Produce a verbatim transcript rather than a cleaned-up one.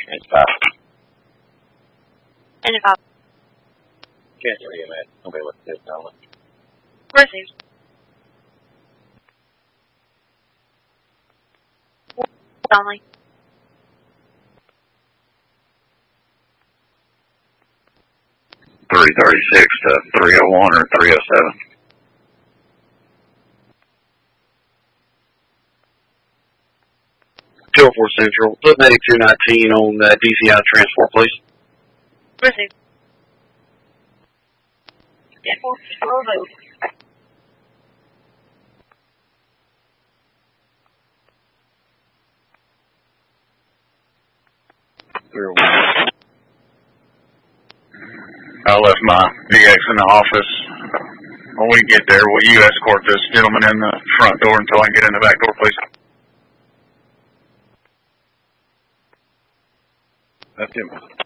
It's five. And if I Can't hear you, man. Okay, what's this, Dollar? received. Only. three thirty-six to three oh one or three oh seven. two oh four Central. Put medic two nineteen on uh, D C I transport, please. Received. Yeah, four, four of those. three oh one. I left my P X in the office. When we get there, will you escort this gentleman in the front door until I can get in the back door, please? That's him.